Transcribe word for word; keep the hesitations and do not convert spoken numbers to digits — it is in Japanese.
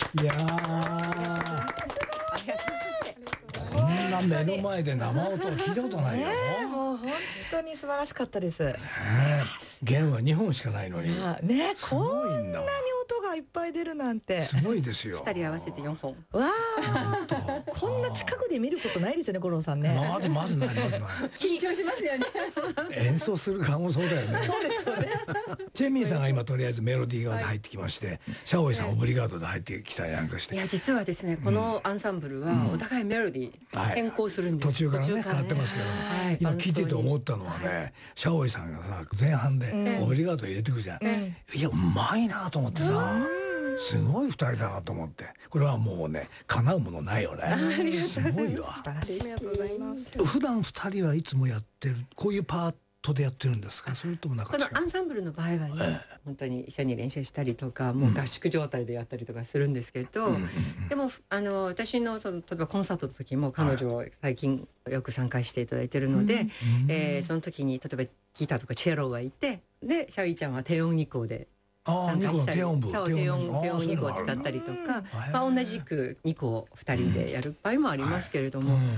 いやーこんな目の前で生音を聞いたことないよ。 ねえ、もう本当に素晴らしかったです。ねえ弦はにほんしかないのにね、 すごいんだ。 こんなに音がいっぱい出るなんてすごいですよ。 ふたり合わせてよんほん。 わあ、こんな近くで見ることないですよね、五郎さんね。 まずまずないまずない緊張しますよね。 演奏する側もそうだよね。 そうですよね。 チェンミンさんが今とりあえずメロディー側で入ってきまして、シャオイさんオブリガードで入ってきたりなんかして、 いや実はですね、このアンサンブルはお互いメロディー変更するんです。 途中からね変わってますけども、今聞いてて思ったのはね、シャオイさんがさ前半でオブリガード入れてくじゃん。いやうまいなと思ってさ、すごい二人だなと思って、これはもうね叶うものないよね。すごいわ。 ありがとうございます。 普段二人はいつもやってるこういうパートでやってるんですか、それともなんか違う。 このアンサンブルの場合はね、本当に一緒に練習したりとか、もう合宿状態でやったりとかするんですけど、でもあの私のその例えばコンサートの時も彼女最近よく参加していただいてるので、えー、その時に例えばギターとかチェロがいて、でシャオイちゃんは低音二胡で参加したり、低音低音低音二胡を使ったりとか、まあ同じく二胡を二人でやる場合もありますけれども。